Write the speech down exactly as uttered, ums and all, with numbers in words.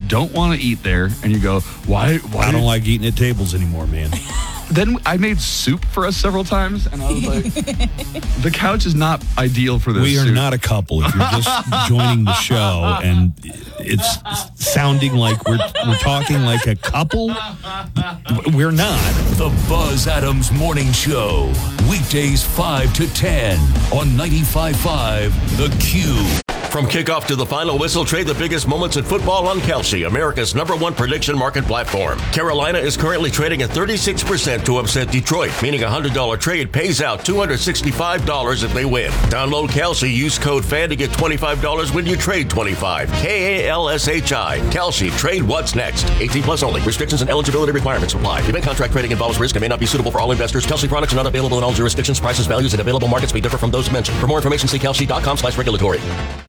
don't want to eat there, and you go, why? Why I don't like eating at tables anymore, man. Then I made soup for us several times, and I was like, the couch is not ideal for this. We are soup. not a couple. If you're just joining the show and it's sounding like we're we're talking like a couple, we're not. The Buzz Adams Morning Show. Weekdays five to ten on ninety-five point five The Q. From kickoff to the final whistle, trade the biggest moments in football on Kalshi, America's number one prediction market platform. Carolina is currently trading at thirty-six percent to upset Detroit, meaning a one hundred dollars trade pays out two hundred sixty-five dollars if they win. Download Kalshi, use code FAN to get twenty-five dollars when you trade twenty-five dollars. K A L S H I. Kalshi, trade what's next. eighteen plus only. Restrictions and eligibility requirements apply. Event contract trading involves risk and may not be suitable for all investors. Kalshi products are not available in all jurisdictions. Prices, values, and available markets may differ from those mentioned. For more information, see kalshi dot com slash regulatory.